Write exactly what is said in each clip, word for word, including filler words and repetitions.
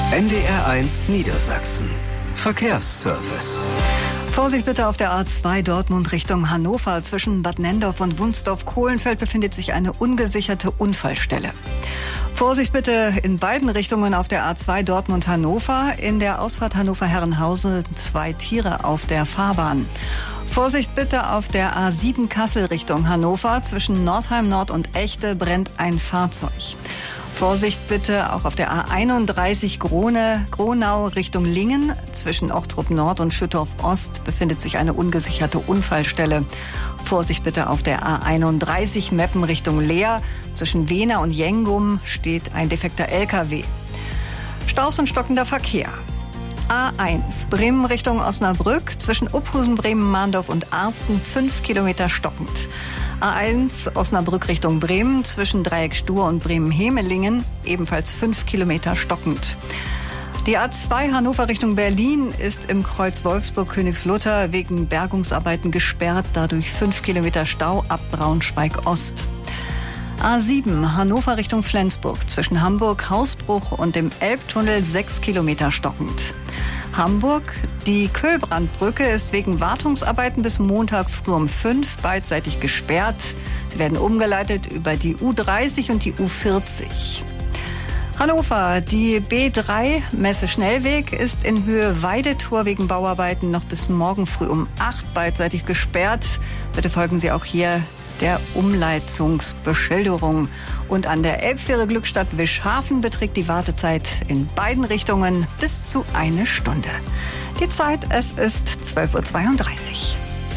N D R eins Niedersachsen. Verkehrsservice. Vorsicht bitte auf der A zwei Dortmund Richtung Hannover. Zwischen Bad Nendorf und Wunsdorf-Kohlenfeld befindet sich eine ungesicherte Unfallstelle. Vorsicht bitte in beiden Richtungen auf der A zwei Dortmund-Hannover. In der Ausfahrt Hannover-Herrenhausen zwei Tiere auf der Fahrbahn. Vorsicht bitte auf der A sieben Kassel Richtung Hannover. Zwischen Nordheim Nord und Echte brennt ein Fahrzeug. Vorsicht bitte auch auf der A einunddreißig Grone, Gronau Richtung Lingen. Zwischen Ochtrup Nord und Schüttorf Ost befindet sich eine ungesicherte Unfallstelle. Vorsicht bitte auf der A einunddreißig Meppen Richtung Leer. Zwischen Wehner und Jengum steht ein defekter L K W. Staus und stockender Verkehr. A eins Bremen Richtung Osnabrück. Zwischen Uphusen, Bremen, Mahndorf und Arsten fünf Kilometer stockend. A eins Osnabrück Richtung Bremen, zwischen Dreieck Stur und Bremen-Hemelingen, ebenfalls fünf Kilometer stockend. Die A zwei Hannover Richtung Berlin ist im Kreuz Wolfsburg-Königslutter wegen Bergungsarbeiten gesperrt, dadurch fünf Kilometer Stau ab Braunschweig-Ost. A sieben Hannover Richtung Flensburg, zwischen Hamburg, Hausbruch und dem Elbtunnel sechs Kilometer stockend. Hamburg, die Köhlbrandbrücke ist wegen Wartungsarbeiten bis Montag früh um fünf beidseitig gesperrt. Sie werden umgeleitet über die U dreißig und die U vierzig. Hannover, die B drei Messe Schnellweg ist in Höhe Weidetor wegen Bauarbeiten noch bis morgen früh um acht beidseitig gesperrt. Bitte folgen Sie auch hier der Umleitungsbeschilderung. Und an der Elbfähre Glückstadt Wischhafen beträgt die Wartezeit in beiden Richtungen bis zu eine Stunde. Die Zeit, es ist zwölf Uhr zweiunddreißig.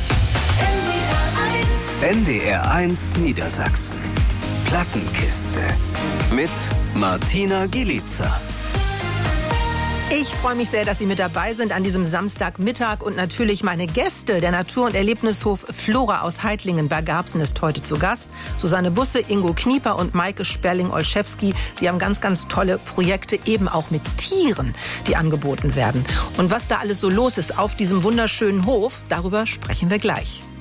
N D R eins Niedersachsen. Plattenkiste. Mit Martina Gielica. Ich freue mich sehr, dass Sie mit dabei sind an diesem Samstagmittag und natürlich meine Gäste. Der Natur- und Erlebnishof Flora aus Heitlingen bei Garbsen ist heute zu Gast. Susanne Busse, Ingo Knieper und Maike Sperling-Olszewski. Sie haben ganz, ganz tolle Projekte, eben auch mit Tieren, die angeboten werden. Und was da alles so los ist auf diesem wunderschönen Hof, darüber sprechen wir gleich.